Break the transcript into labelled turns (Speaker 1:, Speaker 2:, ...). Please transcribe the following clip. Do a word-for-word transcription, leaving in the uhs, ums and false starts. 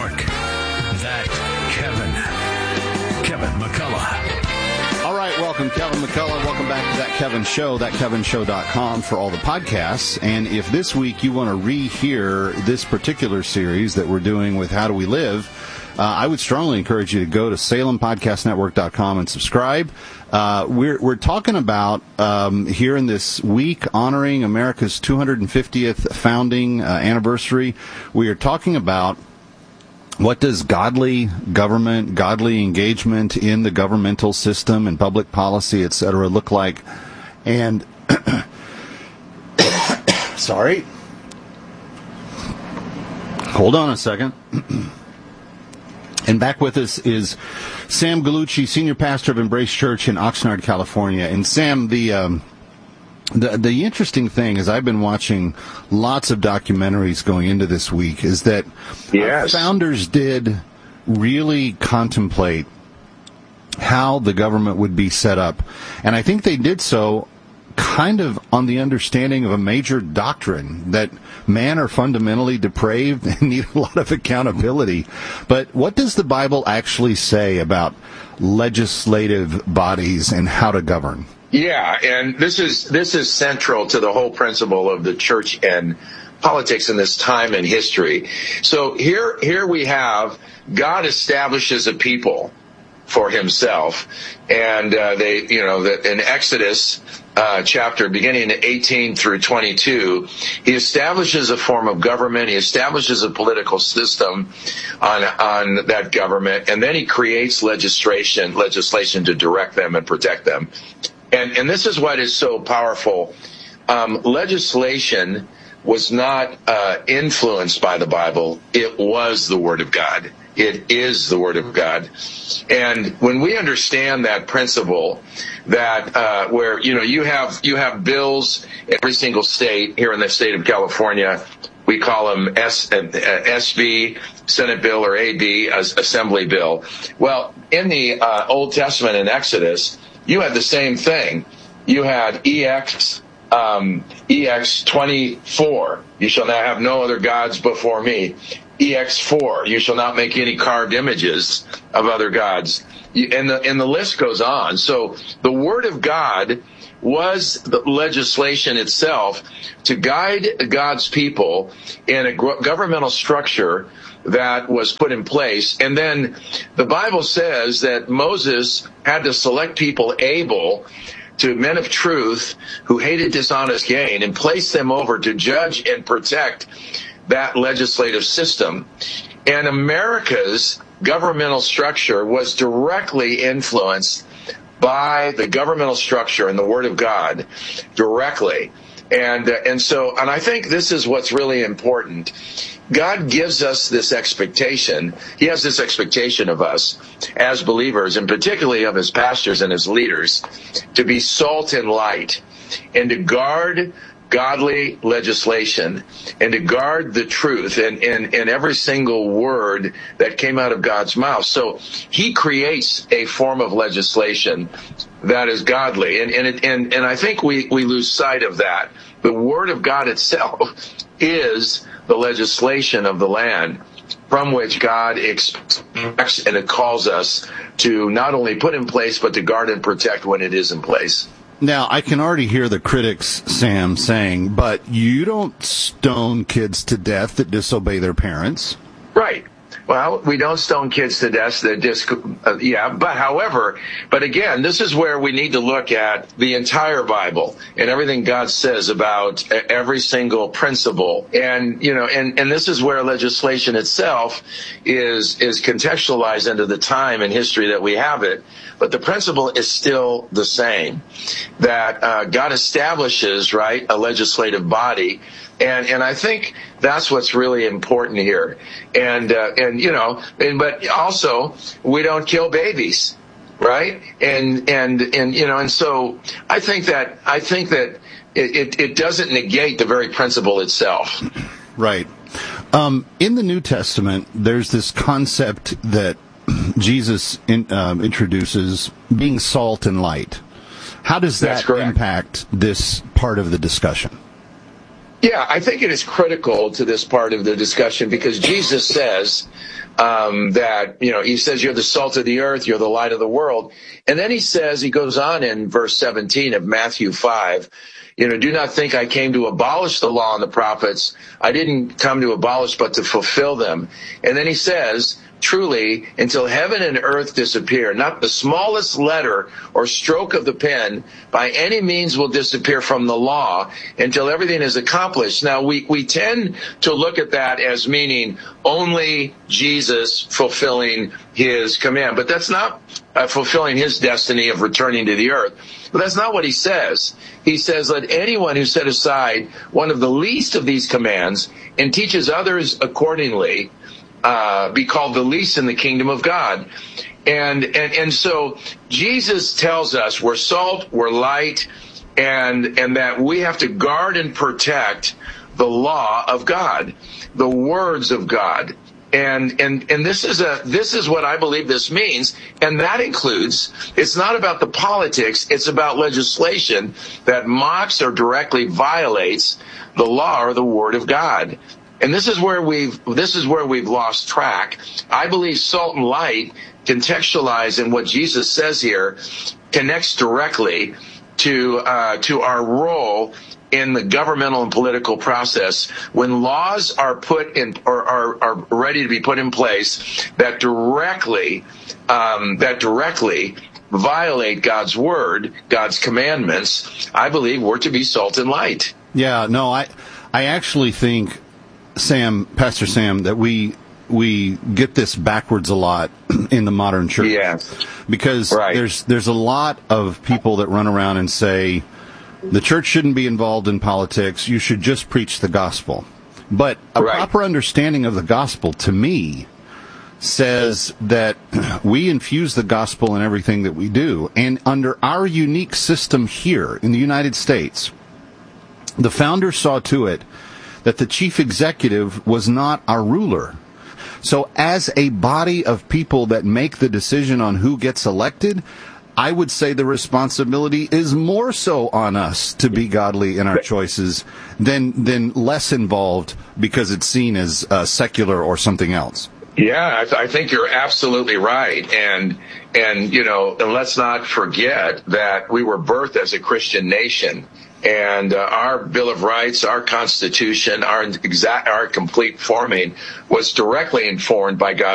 Speaker 1: Network. That Kevin. Kevin McCullough.
Speaker 2: All right, welcome, Kevin McCullough. Welcome back to That Kevin Show, that kevin show dot com for all the podcasts. And if this week you want to rehear this particular series that we're doing with How Do We Live, uh, I would strongly encourage you to go to salem podcast network dot com and subscribe. Uh, we're we're talking about um, here in this week honoring America's two hundred fiftieth founding uh, anniversary. We are talking about what does godly government, godly engagement in the governmental system and public policy, et cetera, look like? And sorry, hold on a second. And back with us is Sam Gallucci, senior pastor of Embrace Church in Oxnard, California. And Sam, the um, the the interesting thing is I've been watching lots of documentaries going into this week is that
Speaker 3: yes.
Speaker 2: our founders did really contemplate how the government would be set up. And I think they did so kind of on the understanding of a major doctrine that man are fundamentally depraved and need a lot of accountability. But what does the Bible actually say about legislative bodies and how to govern?
Speaker 3: Yeah, and this is this is central to the whole principle of the church and politics in this time in history. So here here we have God establishes a people for himself, and uh, they, you know, that in Exodus uh, chapter beginning at eighteen through twenty-two, he establishes a form of government. He establishes a political system on on that government, and then he creates legislation legislation to direct them and protect them. And and this is what is so powerful. Um, legislation was not uh, influenced by the Bible. It was the Word of God. It is the Word of God. And when we understand that principle, that uh, where, you know, you have you have bills in every single state. Here in the state of California, we call them S, uh, S B, Senate bill, or A B, as Assembly bill. Well, in the uh, Old Testament in Exodus, you had the same thing. You had E X um, E X twenty-four. You shall not have no other gods before me. E X four, you shall not make any carved images of other gods. And the, and the list goes on. So the Word of God was the legislation itself to guide God's people in a governmental structure that was put in place. And then the Bible says that Moses had to select people able to men of truth who hated dishonest gain and place them over to judge and protect that legislative system. And America's governmental structure was directly influenced by the governmental structure and the Word of God directly. And uh, and so, and I think this is what's really important. God gives us this expectation. He has this expectation of us as believers, and particularly of his pastors and his leaders, to be salt and light and to guard godly legislation and to guard the truth in, in, in every single word that came out of God's mouth. So he creates a form of legislation that is godly. And, and, it, and, and I think we, we lose sight of that. The Word of God itself is the legislation of the land from which God expects and it calls us to not only put in place, but to guard and protect when it is in place.
Speaker 2: Now, I can already hear the critics, Sam, saying, but you don't stone kids to death that disobey their parents.
Speaker 3: Right. Well, we don't stone kids to death that just, uh, yeah, but however, but again, this is where we need to look at the entire Bible and everything God says about every single principle. And, you know, and, and this is where legislation itself is, is contextualized into the time and history that we have it. But the principle is still the same, that uh, God establishes, right, a legislative body. And and I think that's what's really important here. And, uh, and you know, and but also, we don't kill babies, right? And, and, and you know, and so I think that, I think that it, it, it doesn't negate the very principle itself.
Speaker 2: Right. Um, in the New Testament, there's this concept that Jesus in, um, introduces, being salt and light. How does that impact this part of the discussion?
Speaker 3: Yeah, I think it is critical to this part of the discussion because Jesus says um, that, you know, he says you're the salt of the earth, you're the light of the world. And then he says, he goes on in verse seventeen of Matthew five, you know, do not think I came to abolish the law and the prophets. I didn't come to abolish, but to fulfill them. And then he says, truly, until heaven and earth disappear, not the smallest letter or stroke of the pen by any means will disappear from the law until everything is accomplished. Now, we, we tend to look at that as meaning only Jesus fulfilling his command, but that's not uh, fulfilling his destiny of returning to the earth. But that's not what he says. He says, let anyone who set aside one of the least of these commands and teaches others accordingly Uh, be called the least in the kingdom of God. And, and, and so Jesus tells us we're salt, we're light, and, and that we have to guard and protect the law of God, the words of God. And, and, and this is a, this is what I believe this means. And that includes, it's not about the politics, it's about legislation that mocks or directly violates the law or the word of God. And this is where we've this is where we've lost track. I believe salt and light, contextualized in what Jesus says here, connects directly to uh, to our role in the governmental and political process. When laws are put in or are, are ready to be put in place that directly um, that directly violate God's word, God's commandments, I believe we're to be salt and light.
Speaker 2: Yeah, no, I I actually think, Sam, Pastor Sam, that we we get this backwards a lot in the modern church.
Speaker 3: Yes.
Speaker 2: Because
Speaker 3: right.
Speaker 2: there's there's a lot of people that run around and say the church shouldn't be involved in politics. You should just preach the gospel. But a
Speaker 3: right.
Speaker 2: proper understanding of the gospel, to me, says that we infuse the gospel in everything that we do. And under our unique system here in the United States, the founders saw to it that the chief executive was not our ruler. So as a body of people that make the decision on who gets elected, I would say the responsibility is more so on us to be godly in our choices than than less involved because it's seen as uh, secular or something else.
Speaker 3: Yeah, I, th- I think you're absolutely right. And, and you know, and let's not forget that we were birthed as a Christian nation. And uh, our Bill of Rights, our Constitution, our exact, our complete forming was directly informed by God's